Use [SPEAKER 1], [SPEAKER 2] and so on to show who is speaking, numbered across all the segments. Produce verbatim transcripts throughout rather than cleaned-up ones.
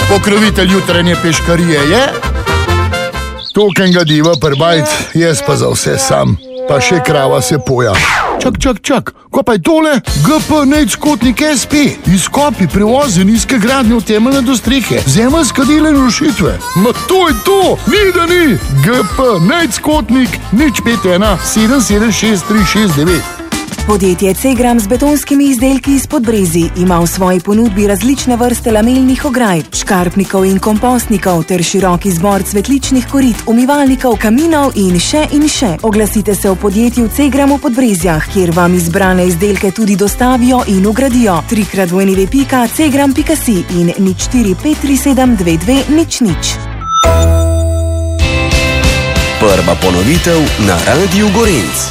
[SPEAKER 1] Pokrovitelj jutranje peškarije je Token ga diva prbajt, jaz pa za vse sam. Pa še krava se poja. Čak, čak, čak, ko pa je tole? G P Nejckotnik S P. Izkopi, prevozi, nizke gradnje v temeljne do strehe. Zemeljska dela in rušitve. Ma to je to, ni da ni. G P Nejckotnik, nič pet ena sedem sedem šest tri šest devet.
[SPEAKER 2] Podjetje Cegram z betonskimi izdelki iz Podbrezij ima v svoji ponudbi različne vrste lamelnih ograj, škarpnikov in kompostnikov ter širok izbor cvetličnih korit, umivalnikov, kaminov in še in še. Oglasite se v podjetju Cegram v Podbrezjah, kjer vam izbrane izdelke tudi dostavijo in ugradijo. Trikrat v w pika cegram pika si in nič štiri pet tri sedem dve dve nič nič.
[SPEAKER 3] Prva ponovitev na Radiu Gorenc.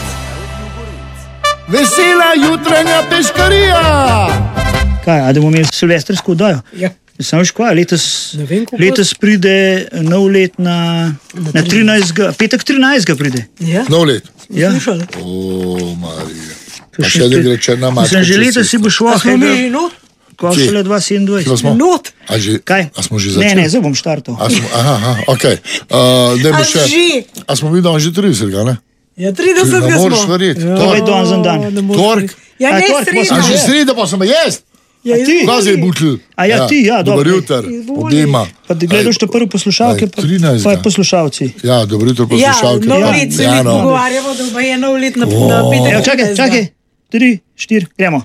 [SPEAKER 1] Vesela jutranja peškarija!
[SPEAKER 4] Kaj, a da bomo imeli silvestrsko oddajo?
[SPEAKER 5] Ja.
[SPEAKER 4] Samo še kaj, letos,
[SPEAKER 5] vem,
[SPEAKER 4] letos pride nov let na, na trinajstega, petek trinajstega pride.
[SPEAKER 5] Ja?
[SPEAKER 1] Nov let.
[SPEAKER 4] Ja.
[SPEAKER 1] O, Marija. Pa še da gre črna mačka.
[SPEAKER 4] Mislim, že letos si boš
[SPEAKER 5] A smo mi
[SPEAKER 4] vahega,
[SPEAKER 5] že not?
[SPEAKER 4] ko šele dva sedemindvajset.
[SPEAKER 1] Kje smo?
[SPEAKER 5] Not?
[SPEAKER 1] A, že,
[SPEAKER 4] Kaj?
[SPEAKER 1] a smo že
[SPEAKER 4] Ne,
[SPEAKER 1] začeli?
[SPEAKER 4] ne, zdaj bom štartal.
[SPEAKER 1] A smo, aha, aha, okej. Uh,
[SPEAKER 5] A že?
[SPEAKER 1] A smo videli že tridesetega, ne?
[SPEAKER 5] Ja, tridesetega
[SPEAKER 1] Ne
[SPEAKER 5] smo.
[SPEAKER 1] moreš verjeti.
[SPEAKER 5] Ja.
[SPEAKER 4] To je danes en dan.
[SPEAKER 5] Ne moreš
[SPEAKER 1] Tork.
[SPEAKER 5] verjeti. Ja,
[SPEAKER 4] A,
[SPEAKER 5] ne,
[SPEAKER 4] tork,
[SPEAKER 5] sredi.
[SPEAKER 1] A že sreda pa sem jaz?
[SPEAKER 5] Ja,
[SPEAKER 4] ti?
[SPEAKER 5] izvoli.
[SPEAKER 1] Kaj je butl?
[SPEAKER 4] A ja, ti, ja,
[SPEAKER 1] Dobar
[SPEAKER 4] dobro.
[SPEAKER 1] jutr,
[SPEAKER 5] Izvoli.
[SPEAKER 1] obema.
[SPEAKER 4] Pa da gledaš to prvo poslušalke,
[SPEAKER 1] Aj,
[SPEAKER 4] pa,
[SPEAKER 1] trinajstega.
[SPEAKER 4] pa je poslušalci.
[SPEAKER 1] Ja, dobro jutro
[SPEAKER 5] Ja,
[SPEAKER 1] poslušalke.
[SPEAKER 5] nov
[SPEAKER 4] Ja,
[SPEAKER 5] let se
[SPEAKER 1] ja,
[SPEAKER 5] mi
[SPEAKER 1] no.
[SPEAKER 5] pogovarjamo, da pa je nov let na, na
[SPEAKER 1] O.
[SPEAKER 5] petek.
[SPEAKER 4] Evo, čakaj, čakaj, tri, štiri, gremo.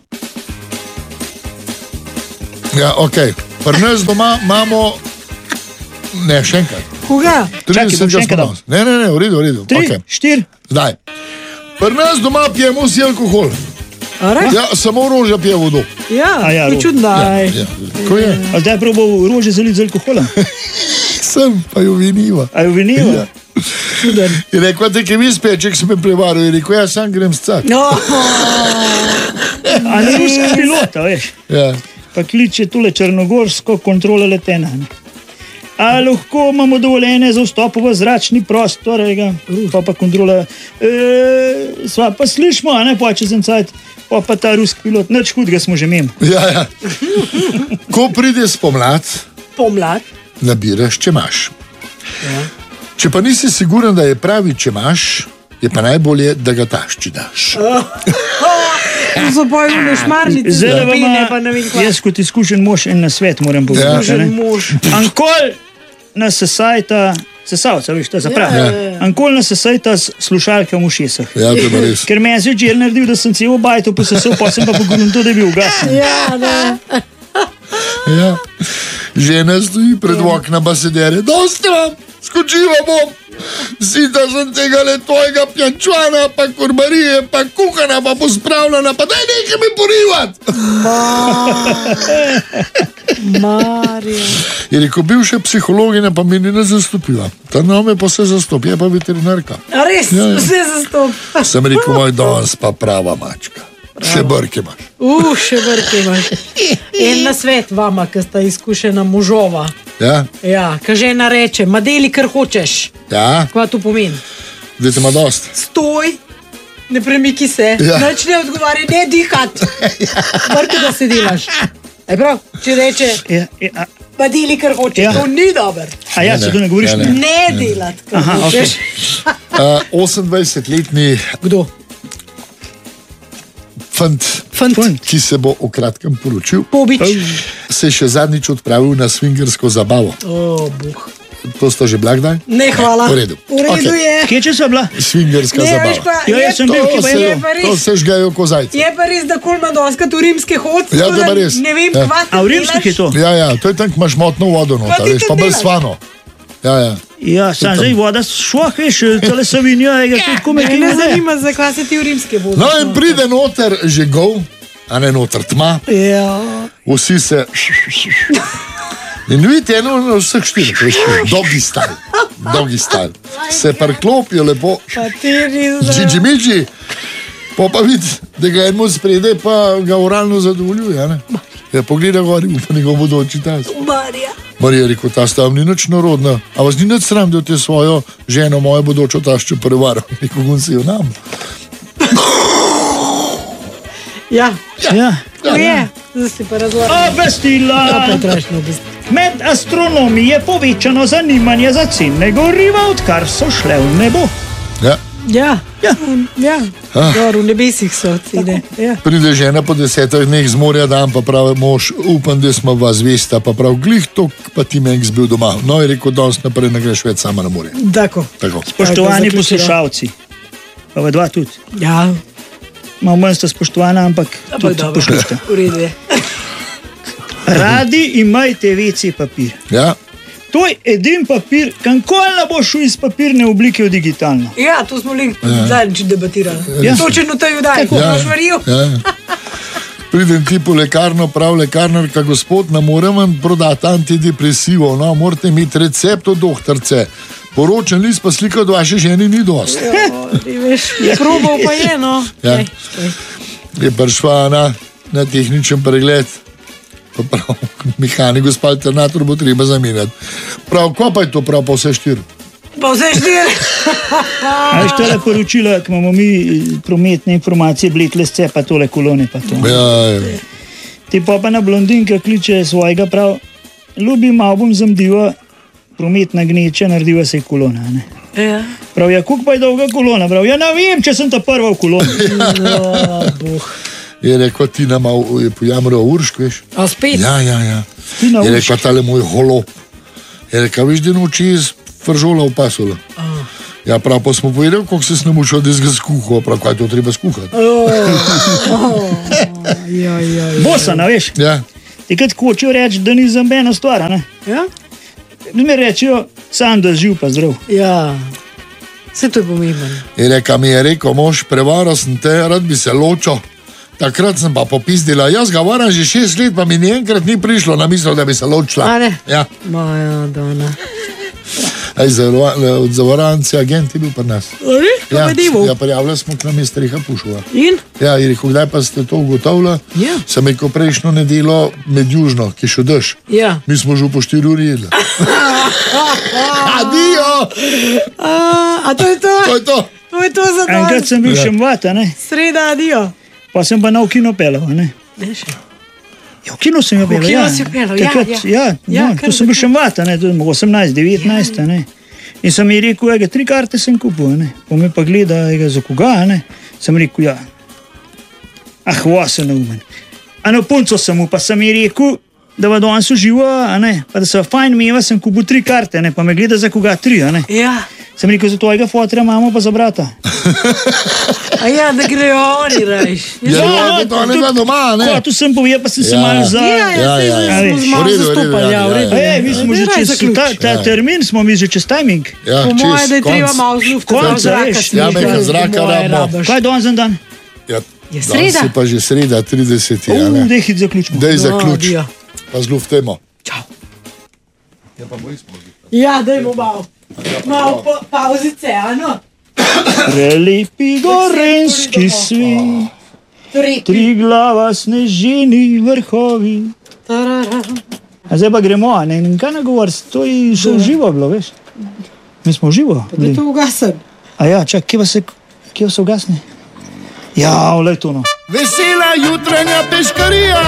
[SPEAKER 1] Ja, okej. Pri nas doma imamo... Ne, še enkrat.
[SPEAKER 5] Koga?
[SPEAKER 1] tridesetega
[SPEAKER 4] bom še enkrat
[SPEAKER 1] smo danes. Ne, ne, ne, v redu, v redu.
[SPEAKER 4] Tri,
[SPEAKER 1] Okej.
[SPEAKER 4] štiri.
[SPEAKER 1] Zdaj. Pri nas doma pijemo vsi alkohol.
[SPEAKER 5] A res?
[SPEAKER 1] Ja, samo roža pije vodo.
[SPEAKER 5] Ja,
[SPEAKER 4] A ja,
[SPEAKER 5] to je
[SPEAKER 4] ro-
[SPEAKER 5] čudno.
[SPEAKER 1] Ja,
[SPEAKER 5] aj.
[SPEAKER 1] ja. Ko je?
[SPEAKER 4] A zdaj probal rože zaliti z alkoholom?
[SPEAKER 1] Sem pa jo viniva.
[SPEAKER 4] A je vinilo?
[SPEAKER 1] Ja. Je rekel, da je vi speček, sem me prevaril. Je rekel, ja, sam grem scat.
[SPEAKER 5] No,
[SPEAKER 4] A ni ruski pilota, veš?
[SPEAKER 1] Ja.
[SPEAKER 4] Pa kliče tule črnogorsko kontrolo letenja. A lahko imamo dovoljenje za vstop v zračni prostor, ega? Pa pa kontrola. E, sva pa slišmo, a ne pa čez en cajt, pa pa ta ruski pilot, nič hudega smo že imeli.
[SPEAKER 1] Ja, ja. Ko pride spomlad,
[SPEAKER 5] pomlad.
[SPEAKER 1] nabiraš, če imaš.
[SPEAKER 5] Ja.
[SPEAKER 1] Če pa nisi siguren, da je pravi, če imaš, je pa najbolje, da ga tašči daš.
[SPEAKER 5] To so pojene šmarnice,
[SPEAKER 4] Zdaj
[SPEAKER 5] zapine, pa ne vem
[SPEAKER 4] vam,
[SPEAKER 5] kva.
[SPEAKER 4] jaz kot izkušen mož en nasvet moram
[SPEAKER 1] Ja.
[SPEAKER 4] povedati.
[SPEAKER 5] Že
[SPEAKER 4] a ne.
[SPEAKER 5] mož.
[SPEAKER 4] Ankol nas sesajta, sesavca, veš, to je zaprav.
[SPEAKER 5] Ja, ja, ja.
[SPEAKER 4] Ankol nas sesajta s slušalkami v šesah.
[SPEAKER 1] Ja, to je pa res.
[SPEAKER 4] Ker me je zvečer naredil, da sem celo bajto posesel, pa sem pa pogledal to, da je bil ugasen.
[SPEAKER 5] Ja, ne.
[SPEAKER 1] Ja. Žena stoji pred okna basedere. Dosti vam, skočiva bom. Sita sem tega le tvojega pjančvana, pa kurbarije, pa kuhana, pa pospravljena, pa daj nekaj mi porivat.
[SPEAKER 5] Marija.
[SPEAKER 1] Je rekel, bivša psihologinja pa mi ni ne zastopila. Ta nome pa se zastopi, je pa veterinarka.
[SPEAKER 5] A res,
[SPEAKER 1] Ja, ja.
[SPEAKER 5] vse zastop.
[SPEAKER 1] Sem rekel, moj danes pa prava mačka. Še brke imaš.
[SPEAKER 5] Uh, še vrke imaš. En na svet vama, ki sta izkušena možova.
[SPEAKER 1] Ja,
[SPEAKER 5] Ja, ka žena reče, ma deli, kar hočeš.
[SPEAKER 1] ja,
[SPEAKER 5] Kva to pomeni?
[SPEAKER 1] da te ima dost.
[SPEAKER 5] Stoj, ne premiki se,
[SPEAKER 1] Ja.
[SPEAKER 5] nič ne odgovarja, ne dihat. Vrke, da se delaš. E prav, če reče,
[SPEAKER 4] Ja, ja, a-
[SPEAKER 5] ma deli, kar hočeš,
[SPEAKER 4] Ja.
[SPEAKER 5] to ni dober.
[SPEAKER 4] a ja,
[SPEAKER 1] Ne,
[SPEAKER 4] se to ne govoriš?
[SPEAKER 1] ne,
[SPEAKER 4] Ne.
[SPEAKER 5] Ne delat, kar
[SPEAKER 4] Aha,
[SPEAKER 5] hočeš.
[SPEAKER 1] Uh, osemindvajsetletni
[SPEAKER 5] Kdo?
[SPEAKER 1] fant,
[SPEAKER 5] Fant.
[SPEAKER 4] Fant.
[SPEAKER 1] ki se bo v kratkem poročil,
[SPEAKER 5] Pobič.
[SPEAKER 1] se je še zadnjič odpravil na swingersko zabavo.
[SPEAKER 5] O, buh.
[SPEAKER 1] To sta že blagdaj?
[SPEAKER 5] Ne, hvala.
[SPEAKER 1] V redu.
[SPEAKER 5] V redu
[SPEAKER 1] Okej.
[SPEAKER 5] je.
[SPEAKER 4] Kje če so bila?
[SPEAKER 1] Swingerska
[SPEAKER 5] Ne, veš
[SPEAKER 1] zabava.
[SPEAKER 5] pa,
[SPEAKER 4] Ja,
[SPEAKER 5] je,
[SPEAKER 4] jaz sem bil,
[SPEAKER 1] To
[SPEAKER 4] ki pa
[SPEAKER 1] se,
[SPEAKER 4] je
[SPEAKER 5] je pa res.
[SPEAKER 1] to se žgajo kozajce.
[SPEAKER 5] je pa res, da kol ima doska turimske hodce.
[SPEAKER 1] Ja,
[SPEAKER 5] tako
[SPEAKER 1] to
[SPEAKER 5] da
[SPEAKER 1] pa res.
[SPEAKER 5] Ne vem,
[SPEAKER 1] Ja.
[SPEAKER 5] kva
[SPEAKER 4] A v rimskih je to?
[SPEAKER 1] Ja, ja, to je tam, ko imaš motno vodo
[SPEAKER 5] Pa
[SPEAKER 1] nota,
[SPEAKER 5] ti
[SPEAKER 1] veš,
[SPEAKER 5] to
[SPEAKER 1] pa bolj
[SPEAKER 5] delaš.
[SPEAKER 1] svano. Ja, ja.
[SPEAKER 4] Ja, sam zdaj voda šloh, veš, tole Savinja, je tudi kome
[SPEAKER 5] Me
[SPEAKER 4] kaj
[SPEAKER 5] ne
[SPEAKER 4] ne zna.
[SPEAKER 5] zanima, zakaj se ti v rimske vode.
[SPEAKER 1] No in pride noter že gol, a ne noter tma,
[SPEAKER 5] Ja.
[SPEAKER 1] vsi se... In vidite, eno na vseh štirih, veš, dolgi stal, dolgi stal. Se priklopijo lepo,
[SPEAKER 5] Pa ti res.
[SPEAKER 1] džidžimidži, pa pa vidi, da ga eno sprede, pa ga oralno zadovoljuje, a ne? Ja, pogleda gor in pa njegov bodoči tas.
[SPEAKER 5] Marija.
[SPEAKER 1] Marija je rekel, ta stav ni nič narodna, a vas ni nič sram, da te svojo ženo, mojo bodočo taščo prevaral, rekel, gun si jo nam.
[SPEAKER 5] Ja,
[SPEAKER 4] Ja.
[SPEAKER 5] to je. Zdaj si pa razvoj.
[SPEAKER 4] Obvestila!
[SPEAKER 5] Pa je trašno obvestila.
[SPEAKER 4] Med astronomi je povečano zanimanje za cene goriva, odkar so šle v nebo.
[SPEAKER 1] Ja.
[SPEAKER 5] Ja,
[SPEAKER 4] Ja.
[SPEAKER 5] ja. Gor v nebesih so cene. Ja.
[SPEAKER 1] Pride žena po desetih dneh z morja dan, pa pravi mož, upam, da smo vas zvesta, pa prav glih tok, pa ti me bil doma. No, je rekel, danes naprej ne greš več sama na morje.
[SPEAKER 5] Tako.
[SPEAKER 1] Tako.
[SPEAKER 4] Spoštovani
[SPEAKER 5] Tako, zaključila.
[SPEAKER 4] poslušalci, pa v dva tudi.
[SPEAKER 5] Ja,
[SPEAKER 4] Malo manj sta spoštovana, ampak
[SPEAKER 5] ampak
[SPEAKER 4] tudi
[SPEAKER 5] dobro.
[SPEAKER 4] poslušajte.
[SPEAKER 5] V redu je.
[SPEAKER 4] Radi imajte ve ce papir.
[SPEAKER 1] Ja.
[SPEAKER 4] To je edin papir, kankoli ne bo šel iz papirne oblike v digitalno.
[SPEAKER 5] Ja, to smo li zadnjič debatirali.
[SPEAKER 4] Ja.
[SPEAKER 5] Točno to je daj,
[SPEAKER 4] Tako.
[SPEAKER 5] ja. Boš verjel?
[SPEAKER 1] Ja. Pridem ti po lekarno, prav lekarnarka, gospod, ne morem vam prodati antidepresivo, no, morate imeti recept od doktorce. Poročen list pa slika od vaše žene ni dost.
[SPEAKER 5] Ja, ti veš, probal pa je, no.
[SPEAKER 1] Ja.
[SPEAKER 5] Ej, ej.
[SPEAKER 1] Je prišla na, na tehničen pregled, pa prav, mehanik, gospod alternator bo treba zamenjati. Prav, ko pa je to prav, pa vse štiri?
[SPEAKER 5] Pa vse štiri.
[SPEAKER 4] A veš, tole poročilo, ki imamo mi prometne informacije, bletle sce, pa tole kolone, pa to.
[SPEAKER 1] Ja, ja.
[SPEAKER 4] Ti pa pa na blondinka kliče svojega prav, ljubi, malo bom zamdiva, prometna gneča, naredila se je kolona, ne.
[SPEAKER 5] Ja.
[SPEAKER 4] Prav, ja, koliko pa je dolga kolona, prav, ja, ne vem, če sem ta prva v koloni.
[SPEAKER 5] No, boh.
[SPEAKER 1] Je rekel, ti nam je pojamral Uršk, veš?
[SPEAKER 5] A spet?
[SPEAKER 1] Ja, ja, ja.
[SPEAKER 4] Tina
[SPEAKER 1] Je
[SPEAKER 4] Uršk.
[SPEAKER 1] rekel, tale moj holop. Je rekel, veš, da noči iz fržola v pasula. Ja, prav, pa smo povedali, koliko se sem naučil, da ga skuhal, prav, kaj to treba skuhati.
[SPEAKER 5] Ja, ja, ja.
[SPEAKER 4] Bosana, veš,
[SPEAKER 1] Ja,
[SPEAKER 4] ti kad hočejo reči, da ni za mene stvar, a ne.
[SPEAKER 5] Ja?
[SPEAKER 4] Ne mi rečejo, sam da živ pa zdrav.
[SPEAKER 5] Ja. Vse to je pomembno.
[SPEAKER 1] je rekel, mi je rekel, mož, prevaral sem te, rad bi se ločil. Takrat sem pa popizdila, jaz ga varam že šest let, pa mi ni enkrat ni prišlo na misel, da bi se ločila.
[SPEAKER 5] A ne?
[SPEAKER 1] Ja,
[SPEAKER 5] Maja, Dona.
[SPEAKER 1] Ej, zavarova- od zavarovalnice agent je bil pri nas.
[SPEAKER 5] Ali?
[SPEAKER 1] Ja,
[SPEAKER 5] Pa divo.
[SPEAKER 1] ja, prijavljali smo k nam je streha pušila.
[SPEAKER 5] In?
[SPEAKER 1] Ja, je rekel, kdaj pa ste to ugotovili?
[SPEAKER 5] Ja.
[SPEAKER 1] Sem rekel, prejšnjo nedelo med južno, ki še dež.
[SPEAKER 5] Ja.
[SPEAKER 1] Mi smo že po štiri uri jedli. Adijo!
[SPEAKER 5] A, a to je to?
[SPEAKER 1] To je to.
[SPEAKER 5] To je to za
[SPEAKER 4] Enkrat
[SPEAKER 5] danes.
[SPEAKER 4] sem bil
[SPEAKER 1] Ja.
[SPEAKER 4] še mlad, a ne,
[SPEAKER 5] Sreda, adijo.
[SPEAKER 4] pa sem pa na v kino pelal, a ne.
[SPEAKER 5] Ne še.
[SPEAKER 4] Ja, v kino sem jo
[SPEAKER 5] V
[SPEAKER 4] pelal,
[SPEAKER 5] kino
[SPEAKER 4] ja.
[SPEAKER 5] si pelal, ja,
[SPEAKER 4] Takrat,
[SPEAKER 5] ja.
[SPEAKER 4] ja,
[SPEAKER 5] Ja,
[SPEAKER 4] no,
[SPEAKER 5] kar
[SPEAKER 4] to sem bil
[SPEAKER 5] tako.
[SPEAKER 4] še mlad, a ne, to je osemnajst, devetnajst, a ne. In sem ji rekel, ega, tri karte sem kupil, a ne. Pa me pa gleda, ega, za koga, a ne. Sem rekel, ja, ah, vase neumen. A na punco sem mu, pa sem ji rekel, da va danes uživa, a ne, pa da se fajn meva, sem kupil tri karte, a ne, pa me gleda za koga, tri, a ne.
[SPEAKER 5] Ja.
[SPEAKER 4] Sem rekel, za tvojega fotra imamo pa za brata.
[SPEAKER 5] A ja, da grejo oni rajš.
[SPEAKER 1] Ja, ja, to ne bila doma, ne?
[SPEAKER 4] Ko, tu sem povedal, pa sem se
[SPEAKER 1] Ja.
[SPEAKER 4] malo za...
[SPEAKER 5] Ja, ja,
[SPEAKER 1] Ja, ja, ja.
[SPEAKER 5] ja, ja. Smo
[SPEAKER 1] V
[SPEAKER 5] malo
[SPEAKER 1] redu, v redu,
[SPEAKER 5] zastopali, ja, v
[SPEAKER 1] ja,
[SPEAKER 5] redu.
[SPEAKER 1] ja, ja.
[SPEAKER 4] Ej, mi smo že
[SPEAKER 5] Daj
[SPEAKER 4] čez
[SPEAKER 5] zaključ.
[SPEAKER 4] ta, ta
[SPEAKER 1] Ja.
[SPEAKER 4] termin, smo mi že čez timing.
[SPEAKER 1] Ja,
[SPEAKER 5] Po moje,
[SPEAKER 1] čez
[SPEAKER 5] da je treba
[SPEAKER 1] konc.
[SPEAKER 5] malo zlufta,
[SPEAKER 4] Konc,
[SPEAKER 5] malo zraka
[SPEAKER 4] veš.
[SPEAKER 5] snega.
[SPEAKER 1] Ja, nekaj zraka
[SPEAKER 5] Po moje
[SPEAKER 1] rabimo.
[SPEAKER 5] rabiš.
[SPEAKER 4] Kaj je danes za dan?
[SPEAKER 1] Ja,
[SPEAKER 5] Je
[SPEAKER 1] danes
[SPEAKER 5] sreda.
[SPEAKER 1] je pa že sreda, trideseti. Ja,
[SPEAKER 4] Uh,
[SPEAKER 1] ne.
[SPEAKER 4] dej hit zaključimo.
[SPEAKER 1] Dej
[SPEAKER 5] No,
[SPEAKER 1] zaključ,
[SPEAKER 5] adijo.
[SPEAKER 1] pa zluftemo.
[SPEAKER 5] Čau. Ja, dajmo malo. Malo pa, pauzice, ano?
[SPEAKER 4] Prelepi gorenski svet,
[SPEAKER 5] Torej,
[SPEAKER 4] tri glava snežini vrhovi.
[SPEAKER 5] tarara.
[SPEAKER 4] A zdaj pa gremo, a ne, in kaj ne govori, to je še živo bilo, veš? Mi smo živo.
[SPEAKER 5] Da je to ugasen.
[SPEAKER 4] A ja, čak, kje pa se, kje pa se ugasne? Ja, olej to no.
[SPEAKER 1] Vesela jutranja peškarija!